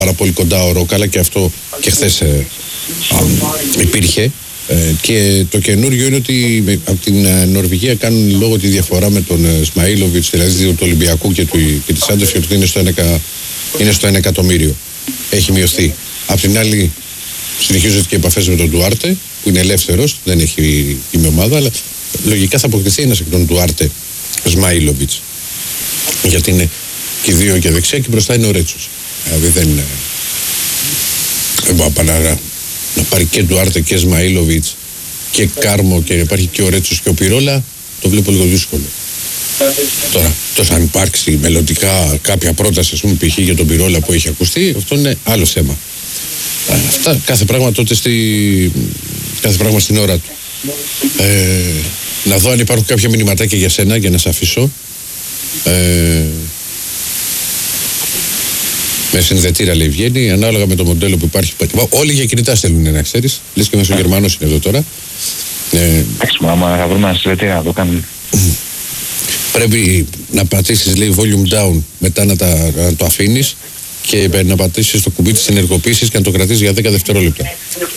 πάρα πολύ κοντά ο Ρόκαλα και αυτό και χθες υπήρχε. Και το καινούριο είναι ότι από την Νορβηγία κάνουν λόγω τη διαφορά με τον Σμαήλοβιτς, δηλαδή του Ολυμπιακού και της Άντρες, και ότι είναι στο 1 εκατομμύριο. Έχει μειωθεί. Απ' την άλλη, συνεχίζονται και επαφές με τον Ντουάρτε, που είναι ελεύθερος, δεν έχει η ομάδα, αλλά λογικά θα αποκτηθεί ένας εκ των Ντουάρτε Σμαήλοβιτς. Γιατί είναι και οι δύο και δεξιά και μπροστά είναι ο Ρέτσος. Δηλαδή δεν να πάρει και Ντουάρτε και Σμαήλοβιτς και Κάρμο και υπάρχει και ο Ρέτσος και ο Πυρόλα, το βλέπω λίγο δύσκολο. Τώρα, τόσο αν υπάρξει μελλοντικά κάποια πρόταση, ας πούμε, π.χ. για τον Πυρόλα που έχει ακουστεί, αυτό είναι άλλο θέμα. Αυτά, κάθε πράγμα τότε κάθε πράγμα στην ώρα του. Να δω αν υπάρχουν κάποια μηνυματάκια για σένα, για να σε αφήσω. Με συνδετήρα, λέει, βγαίνει, ανάλογα με το μοντέλο που υπάρχει. Όλοι για κινητά στέλνουν, να ξέρεις. Λες και ένας ο Γερμανός είναι εδώ τώρα. Εντάξει, άμα θα βρούμε ένα συνδετήρα να το κάνουμε. Πρέπει να πατήσεις, λέει, volume down, μετά να το αφήνεις και να πατήσεις το κουμπί της ενεργοποίησης και να το κρατήσεις για 10 δευτερόλεπτα.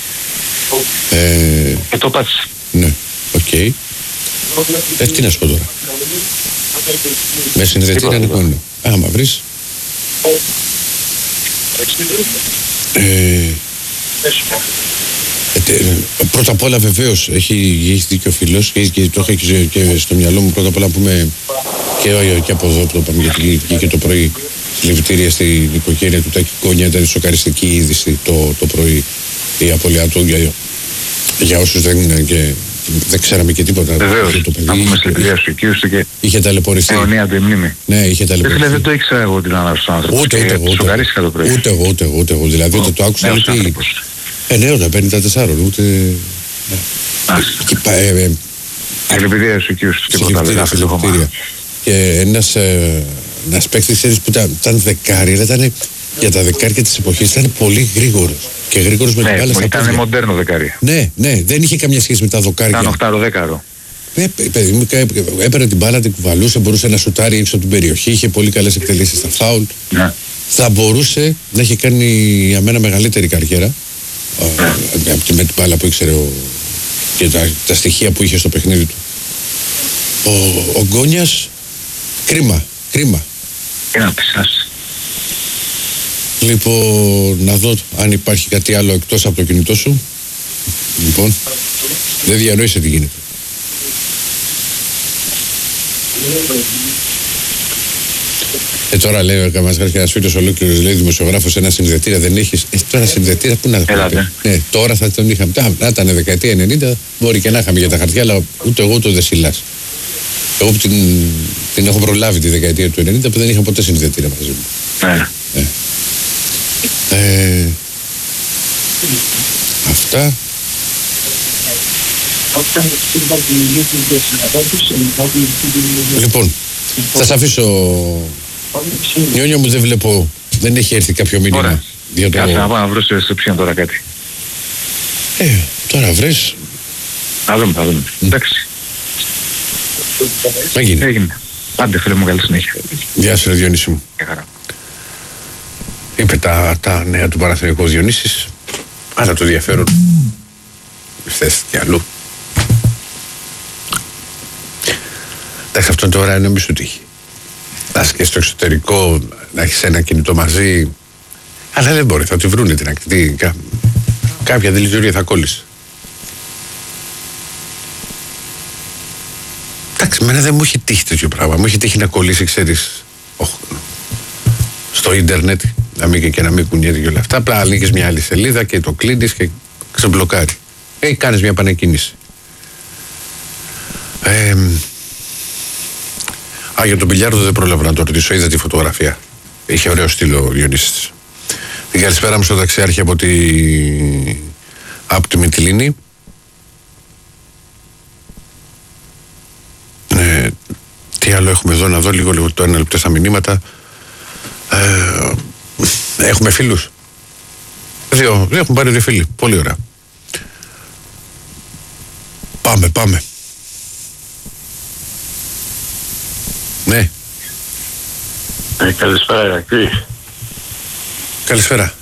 Και το πάτησε. Ναι, οκ. Τι να σου πω τώρα. Με συνδετήρα είναι μόνο. Άμα βρεις. Πρώτα απ' όλα, βεβαίως, έχει δίκιο ο φίλος και το έχω και στο μυαλό μου. Πρώτα απ' όλα, πούμε και από εδώ που το είπαμε, γιατί βγήκε το πρωί συλληπιτήρια στην οικογένεια του Τάκη Γκόνια. Ήταν σοκαριστική είδηση το πρωί, η απώλειά του, για όσους δεν ξέραμε και τίποτα. Βεβαίως, να πούμε συλληπιτήρια στους οικείους του και είχε ταλαιπωρηθεί. αιωνία του μνήμη. Ναι, είχε ταλαιπωρηθεί. Δεν το ήξερα εγώ την ανάρρωση του άνθρωπου. Ούτε εγώ. Δηλαδή, όταν το άκουσα, ναι, όταν παίρνει τα 4, ούτε. Συλληπιτήρια στους οικείους του, τίποτα. Συλληπιτήρια. Και ένας παίκτης, ξέρεις, που ήταν δεκάρι, ήταν για τα δεκάρια της εποχής, ήταν πολύ γρήγορος. Και γρήγορος με την μπάλα στα πόδια. Ήταν μοντέρνο δεκάρι. Ναι, δεν είχε καμιά σχέση με τα δοκάρια. Ήταν 8-10. Παιδί μου, έπαιρνε την μπάλα, την κουβαλούσε, μπορούσε να σουτάρει έξω από την περιοχή, είχε πολύ καλές εκτελέσεις στα φάουλ. Ναι. Θα μπορούσε να έχει κάνει για μένα μεγαλύτερη καριέρα με την μπάλα που ήξερε και τα στοιχεία που είχε στο παιχνίδι του. Ο Γκόνιας, κρίμα. Είναι απεισάς. Λοιπόν, να δω αν υπάρχει κάτι άλλο εκτός από το κινητό σου. Λοιπόν, δεν διανοείσαι τι γίνεται. Τώρα λέει ο μας γράφει ένας φίλος ολόκληρος, λέει, δημοσιογράφος, ένα συνδετήρα δεν έχεις. Τώρα συνδετήρα πού να δούμε. Ναι, τώρα θα τον είχαμε. Να ήταν δεκαετία 90, μπορεί και να είχαμε για τα χαρτιά, αλλά ούτε εγώ ούτε ο Δεσίλας. Εγώ που την έχω προλάβει τη δεκαετία του 90 που δεν είχα ποτέ συνδετήρα μαζί μου. Αυτά. Λοιπόν, θα σε αφήσω. Νιόνιο μου, δεν βλέπω. Δεν έχει έρθει κάποιο μήνυμα. Κάτσε να πάω να βρω στη ρεσεψία τώρα κάτι. Τώρα βρες. Θα δούμε. Εντάξει. Έγινε. Άντε φίλε μου, καλή συνέχεια. Γεια σου, Διονύση μου. Είπε τα νέα του Παναθηναϊκού Διονύσης, αλλά το ενδιαφέρον θες και αλλού. Εντάξει, αυτό τώρα είναι μισού τύχη. Πας και στο εξωτερικό να έχεις ένα κινητό μαζί, αλλά δεν μπορεί, θα τη βρούνε την ακτή. Κάποια δηλητηρία θα κόλλησε. Εντάξει, εμένα δεν μου έχει τύχει τέτοιο πράγμα. Μου έχει τύχει να κολλήσει, ξέρεις, στο ίντερνετ, και να μην κουνιέται και όλα αυτά. Απλά ανοίγεις μια άλλη σελίδα και το κλείνεις και ξεμπλοκάρει. Κάνεις μια επανεκκίνηση. Για τον μπιλιάρδο δεν πρόλαβα να το ρωτήσω, είδα τη φωτογραφία. Είχε ωραίο στήλο ο Διονύσης. Την καλησπέρα μου στο ταξιάρχη από τη Μυτιλήνη. Τι άλλο έχουμε εδώ, να δω λίγο το ένα λεπτό στα μηνύματα. Έχουμε φίλους. Έχουν πάρει 2 φίλοι. Πολύ ωραία. Πάμε. Ναι. Καλησπέρα, Ηρακλή. Καλησπέρα.